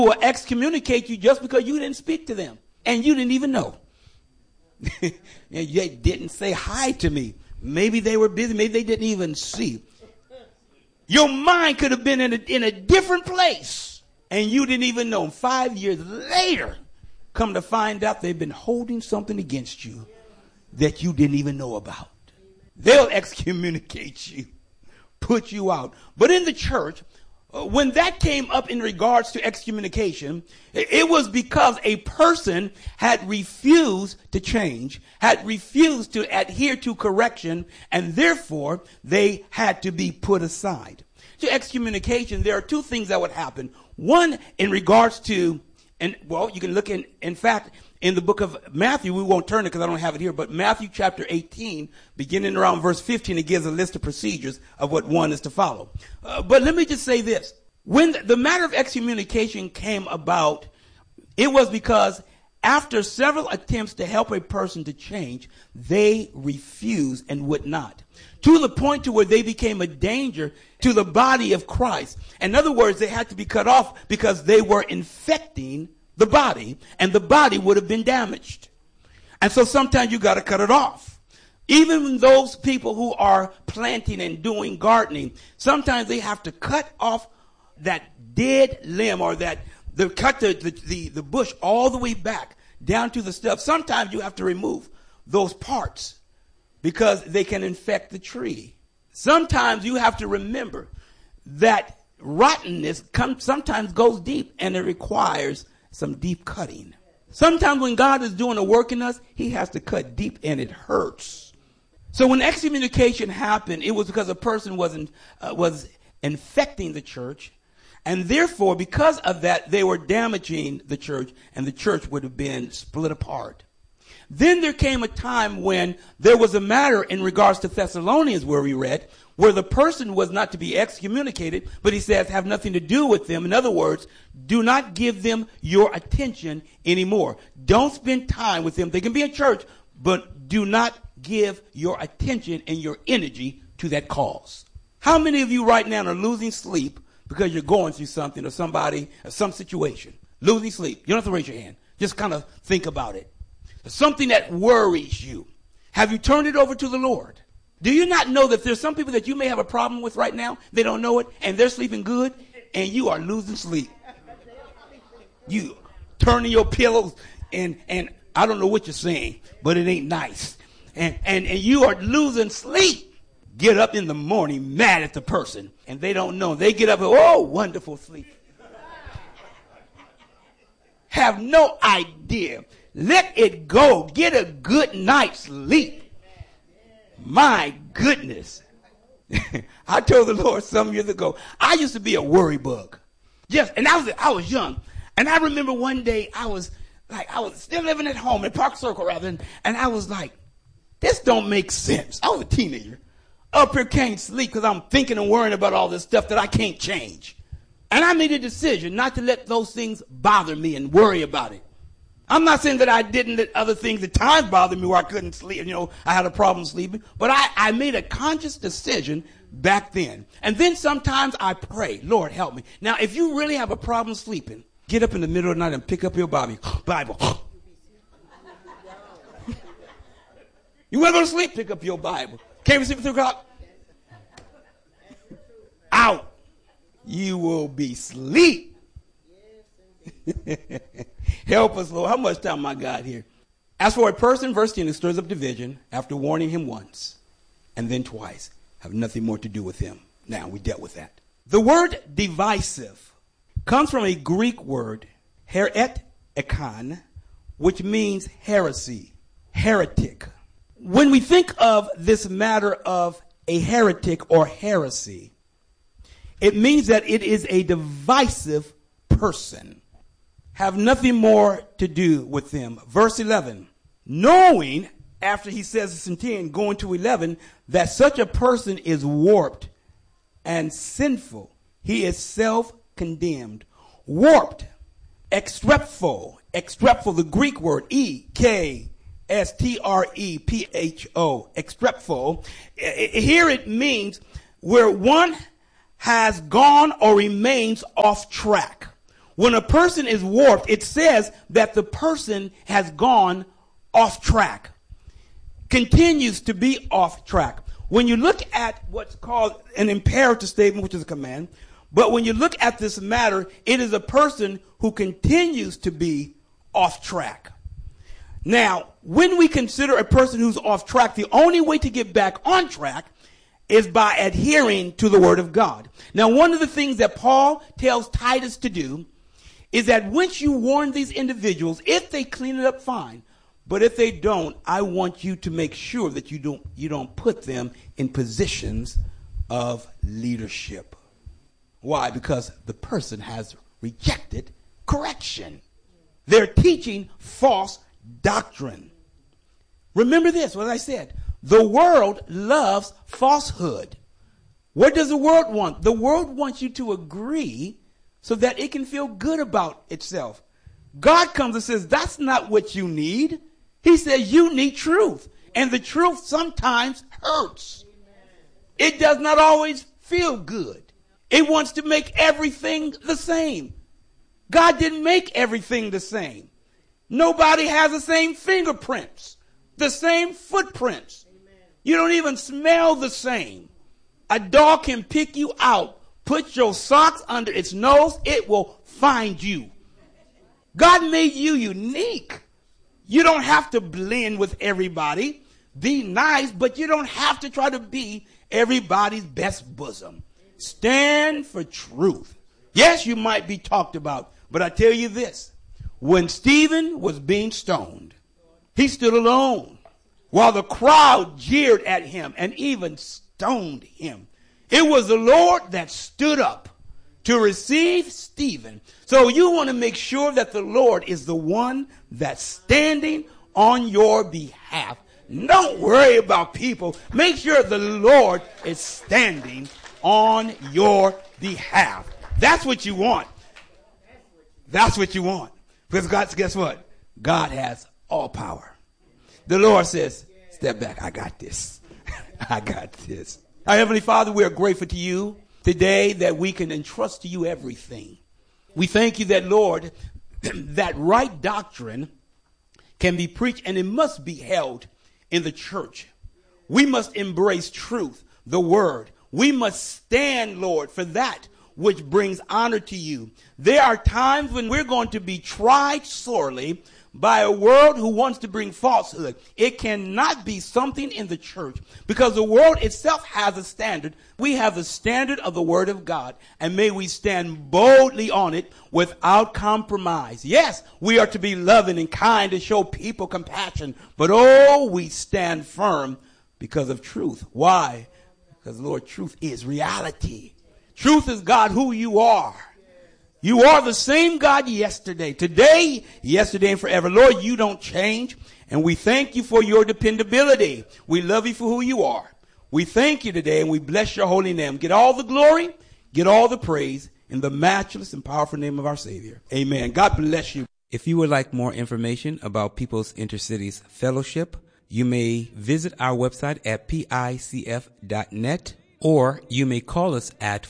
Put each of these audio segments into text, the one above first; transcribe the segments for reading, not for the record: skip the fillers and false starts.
will excommunicate you just because you didn't speak to them and you didn't even know. And they didn't say hi to me. Maybe they were busy. Maybe they didn't even see. Your mind could have been in a different place and you didn't even know. 5 years later, come to find out they've been holding something against you that you didn't even know about. They'll excommunicate you, put you out. But in the church, when that came up in regards to excommunication, it was because a person had refused to change, had refused to adhere to correction, and therefore they had to be put aside. To excommunication, there are two things that would happen. One, in regards to, and well, you can look in fact, in the book of Matthew, we won't turn it because I don't have it here, but Matthew chapter 18, beginning around verse 15, it gives a list of procedures of what one is to follow. But let me just say this. When the matter of excommunication came about, it was because after several attempts to help a person to change, they refused and would not. To the point to where they became a danger to the body of Christ. In other words, they had to be cut off because they were infecting the body, and the body would have been damaged. And so sometimes you got to cut it off. Even those people who are planting and doing gardening, sometimes they have to cut off that dead limb or cut the bush all the way back down to the stuff. Sometimes you have to remove those parts because they can infect the tree. Sometimes you have to remember that rottenness sometimes goes deep and it requires some deep cutting. Sometimes when God is doing a work in us, he has to cut deep and it hurts. So when excommunication happened, it was because a person was infecting the church, and therefore because of that they were damaging the church, and the church would have been split apart. Then there came a time when there was a matter in regards to Thessalonians where we read, where the person was not to be excommunicated, but he says have nothing to do with them. In other words, do not give them your attention anymore. Don't spend time with them. They can be in church, but do not give your attention and your energy to that cause. How many of you right now are losing sleep because you're going through something or somebody or some situation? Losing sleep. You don't have to raise your hand. Just kind of think about it. Something that worries you. Have you turned it over to the Lord? Do you not know that there's some people that you may have a problem with right now? They don't know it, and they're sleeping good, and you are losing sleep. You turning your pillows, and I don't know what you're saying, but it ain't nice. And you are losing sleep. Get up in the morning mad at the person, and they don't know. They get up and, oh, wonderful sleep. Have no idea. Let it go. Get a good night's sleep. My goodness. I told the Lord some years ago, I used to be a worry bug. Yes, and I was young. And I remember one day I was still living at home in Park Circle rather, and I was like, this don't make sense. I was a teenager. Up here can't sleep because I'm thinking and worrying about all this stuff that I can't change. And I made a decision not to let those things bother me and worry about it. I'm not saying that I didn't let other things at times bother me where I couldn't sleep. You know, I had a problem sleeping. But I made a conscious decision back then. And then sometimes I pray, Lord, help me. Now, if you really have a problem sleeping, get up in the middle of the night and pick up your Bible. You want to go to sleep? Pick up your Bible. Can't you sleep at 3 o'clock? Out. You will be asleep. Help us, Lord. How much time I got here? As for a person, verse 10, who stirs up division after warning him once and then twice, have nothing more to do with him. Now, we dealt with that. The word divisive comes from a Greek word, heretikon, which means heresy, heretic. When we think of this matter of a heretic or heresy, it means that it is a divisive person. Have nothing more to do with them. Verse 11, knowing, after he says this in 10, going to 11, that such a person is warped and sinful. He is self-condemned. Warped, extrepho, the Greek word, E-K-S-T-R-E-P-H-O, extrepho. Here it means where one has gone or remains off track, When a person is warped, it says that the person has gone off track, continues to be off track. When you look at what's called an imperative statement, which is a command, but when you look at this matter, it is a person who continues to be off track. Now, when we consider a person who's off track, the only way to get back on track is by adhering to the Word of God. Now, one of the things that Paul tells Titus to do is that once you warn these individuals, if they clean it up, fine. But if they don't, I want you to make sure that you don't put them in positions of leadership. Why? Because the person has rejected correction. They're teaching false doctrine. Remember this, what I said. The world loves falsehood. What does the world want? The world wants you to agree so that it can feel good about itself. God comes and says, that's not what you need. He says you need truth. And the truth sometimes hurts. It does not always feel good. It wants to make everything the same. God didn't make everything the same. Nobody has the same fingerprints, the same footprints. You don't even smell the same. A dog can pick you out. Put your socks under its nose, it will find you. God made you unique. You don't have to blend with everybody. Be nice, but you don't have to try to be everybody's best bosom. Stand for truth. Yes, you might be talked about, but I tell you this. When Stephen was being stoned, he stood alone while the crowd jeered at him and even stoned him. It was the Lord that stood up to receive Stephen. So you want to make sure that the Lord is the one that's standing on your behalf. Don't worry about people. Make sure the Lord is standing on your behalf. That's what you want. That's what you want. Because God, guess what? God has all power. The Lord says, step back. I got this. I got this. Our Heavenly Father, we are grateful to you today that we can entrust to you everything. We thank you that, Lord, that right doctrine can be preached and it must be held in the church. We must embrace truth, the word. We must stand, Lord, for that which brings honor to you. There are times when we're going to be tried sorely by a world who wants to bring falsehood. It cannot be something in the church because the world itself has a standard. We have the standard of the Word of God, and may we stand boldly on it without compromise. Yes, we are to be loving and kind to show people compassion, but oh, we stand firm because of truth. Why? Because, Lord, truth is reality. Truth is, God, who you are. You are the same God yesterday, today, yesterday, and forever. Lord, you don't change, and we thank you for your dependability. We love you for who you are. We thank you today, and we bless your holy name. Get all the glory, get all the praise in the matchless and powerful name of our Savior. Amen. God bless you. If you would like more information about People's Intercities Fellowship, you may visit our website at picf.net. Or you may call us at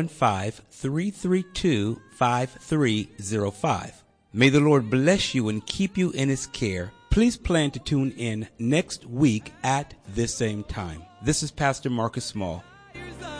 415-332-5305. May the Lord bless you and keep you in his care. Please plan to tune in next week at this same time. This is Pastor Marcus Small.